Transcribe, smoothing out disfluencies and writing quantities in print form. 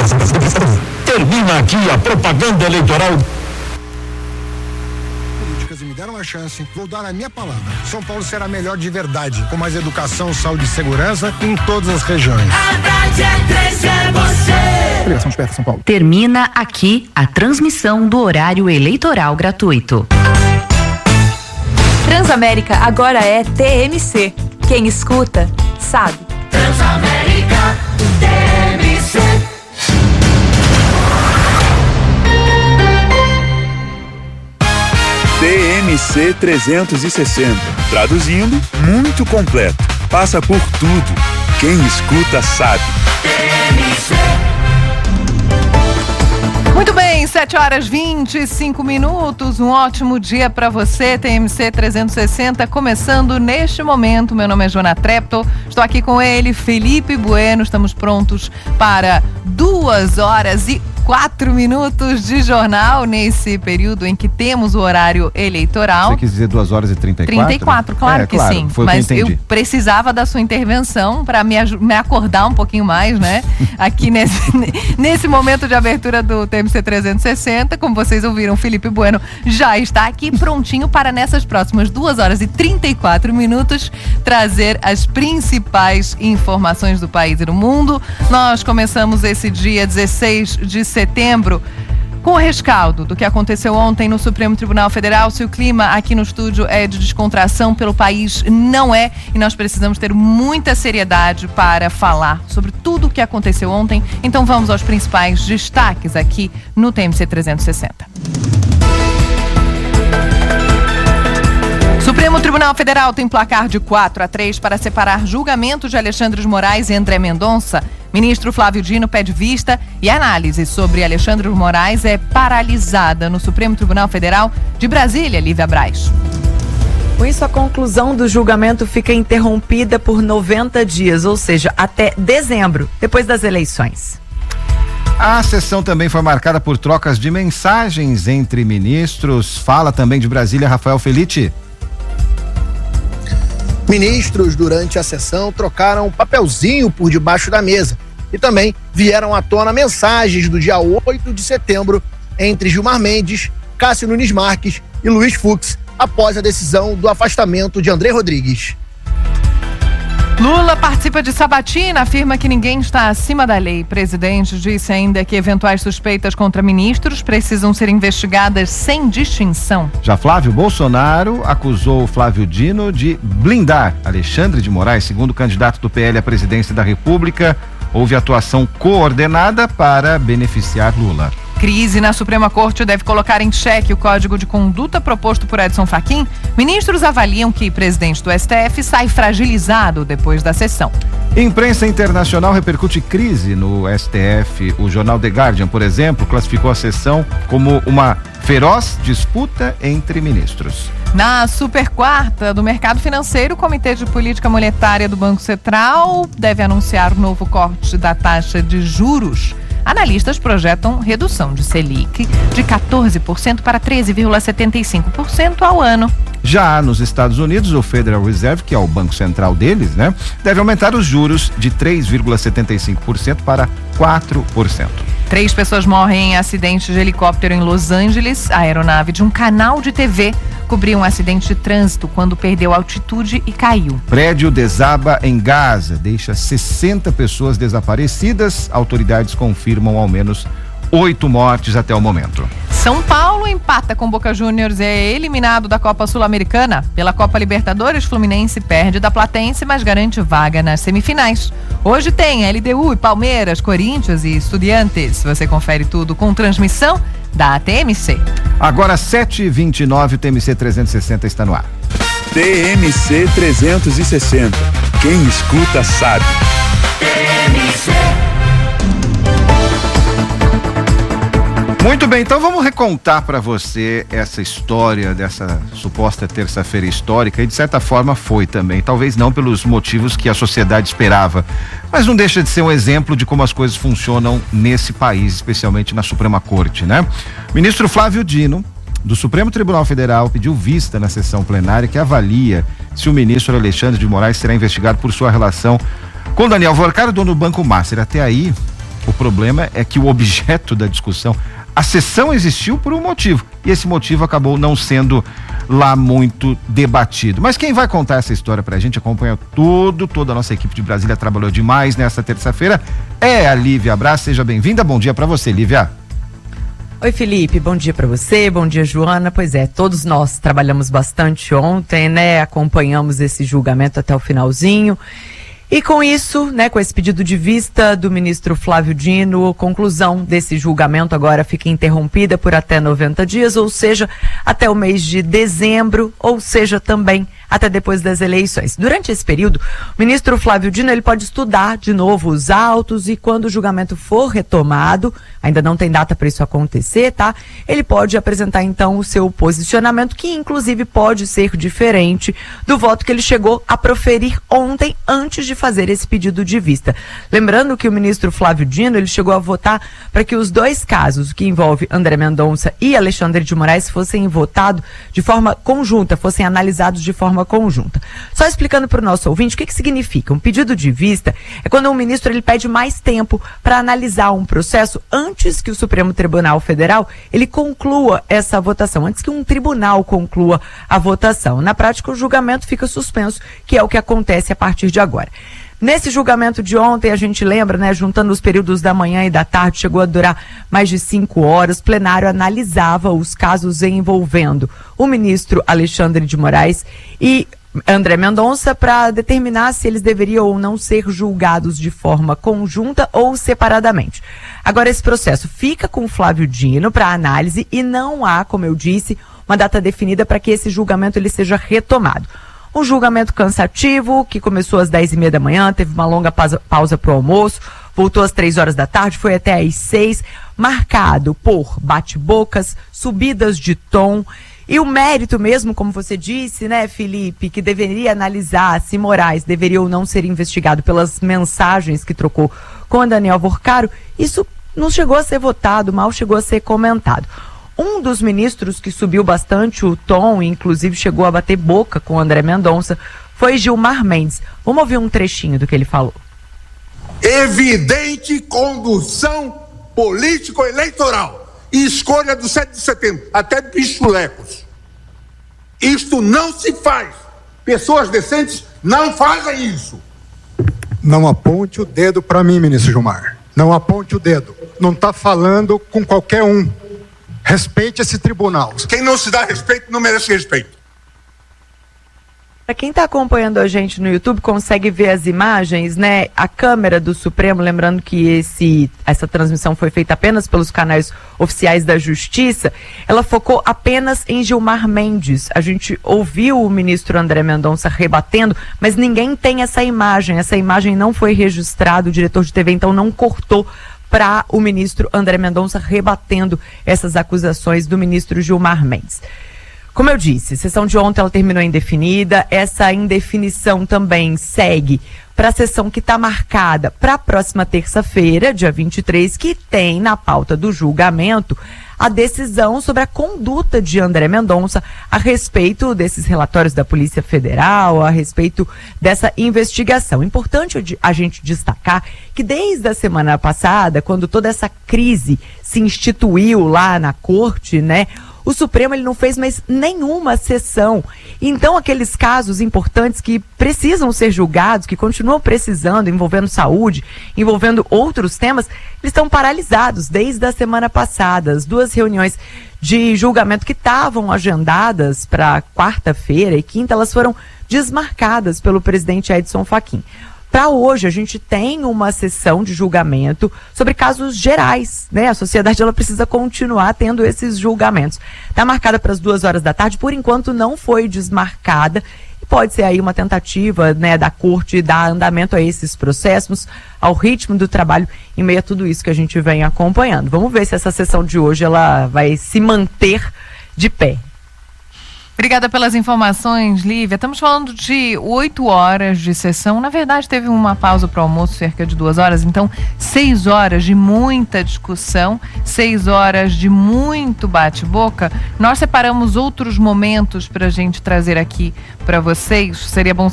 Termina aqui a propaganda eleitoral. E me deram uma chance, vou dar a minha palavra. São Paulo será melhor de verdade, com mais educação, saúde e segurança em todas as regiões. Haddad é 13 é você. Obrigação de perto, São Paulo. Termina aqui a transmissão do horário eleitoral gratuito. Transamérica agora é TMC. Quem escuta, sabe. Transamérica, TMC. TMC 360. Traduzindo, muito completo. Passa por tudo. Quem escuta sabe. TMC. Muito bem, 7h25. Um ótimo dia para você. TMC 360 começando neste momento. Meu nome é Joana Trepto. Estou aqui com ele, Felipe Bueno. Estamos prontos para 2h04 de jornal nesse período em que temos o horário eleitoral. Você quis dizer 2h34? 34, claro que sim. Mas eu precisava da sua intervenção para me acordar um pouquinho mais, né? Aqui nesse momento de abertura do TMC 360, como vocês ouviram, Felipe Bueno já está aqui prontinho para nessas próximas 2h34 trazer as principais informações do país e do mundo. Nós começamos esse dia 16 de setembro com o rescaldo do que aconteceu ontem no Supremo Tribunal Federal. Se o clima aqui no estúdio é de descontração, pelo país não é, e nós precisamos ter muita seriedade para falar sobre tudo o que aconteceu ontem. Então vamos aos principais destaques aqui no TMC 360. Supremo Tribunal Federal tem placar de 4-3 para separar julgamento de Alexandre de Moraes e André Mendonça. Ministro Flávio Dino pede vista e análise sobre Alexandre de Moraes é paralisada no Supremo Tribunal Federal de Brasília, Lívia Braz. Com isso, a conclusão do julgamento fica interrompida por 90 dias, ou seja, até dezembro, depois das eleições. A sessão também foi marcada por trocas de mensagens entre ministros. Fala também de Brasília, Rafael Felitti. Ministros, durante a sessão, trocaram papelzinho por debaixo da mesa e também vieram à tona mensagens do dia 8 de setembro entre Gilmar Mendes, Cássio Nunes Marques e Luiz Fux, após a decisão do afastamento de André Rodrigues. Lula participa de sabatina, afirma que ninguém está acima da lei. O presidente disse ainda que eventuais suspeitas contra ministros precisam ser investigadas sem distinção. Já Flávio Bolsonaro acusou Flávio Dino de blindar Alexandre de Moraes. Segundo o candidato do PL à presidência da República, houve atuação coordenada para beneficiar Lula. Crise na Suprema Corte deve colocar em xeque o código de conduta proposto por Edson Fachin. Ministros avaliam que o presidente do STF sai fragilizado depois da sessão. Imprensa internacional repercute crise no STF. O jornal The Guardian, por exemplo, classificou a sessão como uma feroz disputa entre ministros. Na super quarta do mercado financeiro, o Comitê de Política Monetária do Banco Central deve anunciar o novo corte da taxa de juros. Analistas projetam redução de Selic de 14% para 13,75% ao ano. Já nos Estados Unidos, o Federal Reserve, que é o banco central deles, né, deve aumentar os juros de 3,75% para 4%. 3 pessoas morrem em acidente de helicóptero em Los Angeles. A aeronave de um canal de TV cobriu um acidente de trânsito quando perdeu altitude e caiu. Prédio desaba em Gaza, deixa 60 pessoas desaparecidas. Autoridades confirmam ao menos 8 mortes até o momento. São Paulo empata com Boca Juniors e é eliminado da Copa Sul-Americana. Pela Copa Libertadores, Fluminense perde da Platense, mas garante vaga nas semifinais. Hoje tem LDU e Palmeiras, Corinthians e Estudiantes. Você confere tudo com transmissão da TMC. Agora 7h29, o TMC 360 está no ar. TMC 360. Quem escuta sabe. TMC. Muito bem, então vamos recontar para você essa história dessa suposta terça-feira histórica, e de certa forma foi também, talvez não pelos motivos que a sociedade esperava, mas não deixa de ser um exemplo de como as coisas funcionam nesse país, especialmente na Suprema Corte, né? O ministro Flávio Dino, do Supremo Tribunal Federal, pediu vista na sessão plenária que avalia se o ministro Alexandre de Moraes será investigado por sua relação com Daniel Volcaro, dono do Banco Master. Até aí, O problema é que o objeto da discussão, a sessão existiu por um motivo, e esse motivo acabou não sendo lá muito debatido. Mas quem vai contar essa história pra gente, acompanha toda a nossa equipe de Brasília trabalhou demais nessa terça-feira, é a Lívia Braz. Seja bem-vinda, bom dia pra você, Lívia. Oi, Felipe, bom dia para você, bom dia, Joana. Pois é, todos nós trabalhamos bastante ontem, né? Acompanhamos esse julgamento até o finalzinho. E com isso, né, com esse pedido de vista do ministro Flávio Dino, a conclusão desse julgamento agora fica interrompida por até 90 dias, ou seja, até o mês de dezembro, ou seja, também até depois das eleições. Durante esse período, o ministro Flávio Dino ele pode estudar de novo os autos e quando o julgamento for retomado, ainda não tem data para isso acontecer, tá? Ele pode apresentar então o seu posicionamento, que inclusive pode ser diferente do voto que ele chegou a proferir ontem, antes de fazer esse pedido de vista. Lembrando que o ministro Flávio Dino, ele chegou a votar para que os dois casos, que envolve André Mendonça e Alexandre de Moraes, fossem votados de forma conjunta, fossem analisados de forma conjunta. Só explicando para o nosso ouvinte o que significa. Um pedido de vista é quando um ministro ele pede mais tempo para analisar um processo antes que o Supremo Tribunal Federal ele conclua essa votação, antes que um tribunal conclua a votação. Na prática, o julgamento fica suspenso, que é o que acontece a partir de agora. Nesse julgamento de ontem, a gente lembra, né, juntando os períodos da manhã e da tarde, chegou a durar mais de 5 horas. O plenário analisava os casos envolvendo o ministro Alexandre de Moraes e André Mendonça para determinar se eles deveriam ou não ser julgados de forma conjunta ou separadamente. Agora, esse processo fica com o Flávio Dino para análise e não há, como eu disse, uma data definida para que esse julgamento ele seja retomado. Um julgamento cansativo, que começou às 10h30 da manhã, teve uma longa pausa para o almoço, voltou às 3 horas da tarde, foi até às 6, marcado por bate-bocas, subidas de tom, e o mérito mesmo, como você disse, né, Felipe, que deveria analisar se Moraes deveria ou não ser investigado pelas mensagens que trocou com a Daniel Vorcaro, isso não chegou a ser votado, mal chegou a ser comentado. Um dos ministros que subiu bastante o tom, inclusive chegou a bater boca com André Mendonça, foi Gilmar Mendes. Vamos ouvir um trechinho do que ele falou. Evidente condução político-eleitoral e escolha do 7 de setembro, até pichulecos. Isto não se faz. Pessoas decentes não fazem isso. Não aponte o dedo para mim, ministro Gilmar. Não aponte o dedo. Não está falando com qualquer um. Respeite esse tribunal. Quem não se dá respeito não merece respeito. Para quem está acompanhando a gente no YouTube, consegue ver as imagens, né? A câmera do Supremo, lembrando que essa transmissão foi feita apenas pelos canais oficiais da Justiça, ela focou apenas em Gilmar Mendes. A gente ouviu o ministro André Mendonça rebatendo, mas ninguém tem essa imagem. Essa imagem não foi registrada, o diretor de TV então não cortou para o ministro André Mendonça rebatendo essas acusações do ministro Gilmar Mendes. Como eu disse, a sessão de ontem ela terminou indefinida, essa indefinição também segue para a sessão que está marcada para a próxima terça-feira, dia 23, que tem na pauta do julgamento a decisão sobre a conduta de André Mendonça a respeito desses relatórios da Polícia Federal, a respeito dessa investigação. Importante a gente destacar que desde a semana passada, quando toda essa crise se instituiu lá na corte, né, o Supremo ele não fez mais nenhuma sessão. Então, aqueles casos importantes que precisam ser julgados, que continuam precisando, envolvendo saúde, envolvendo outros temas, eles estão paralisados desde a semana passada. As 2 reuniões de julgamento que estavam agendadas para quarta-feira e quinta, elas foram desmarcadas pelo presidente Edson Fachin. Para hoje, a gente tem uma sessão de julgamento sobre casos gerais, né? A sociedade ela precisa continuar tendo esses julgamentos. Está marcada para as 2 horas da tarde, por enquanto não foi desmarcada. E pode ser aí uma tentativa, né, da corte dar andamento a esses processos, ao ritmo do trabalho, em meio a tudo isso que a gente vem acompanhando. Vamos ver se essa sessão de hoje ela vai se manter de pé. Obrigada pelas informações, Lívia. Estamos falando de 8 horas de sessão. Na verdade, teve uma pausa para o almoço, cerca de 2 horas. Então, 6 horas de muita discussão, 6 horas de muito bate-boca. Nós separamos outros momentos para a gente trazer aqui para vocês. Seria bom